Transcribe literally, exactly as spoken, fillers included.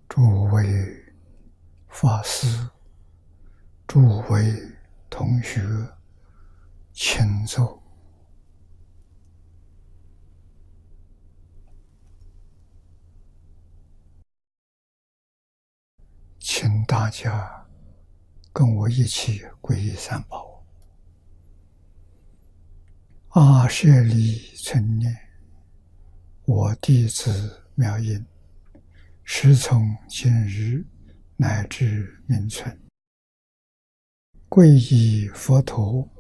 诸位法师、诸位同学，请坐。请大家跟我一起皈依三宝。阿舍利存念，我弟子妙音，时从今日乃至明存，皈依佛陀，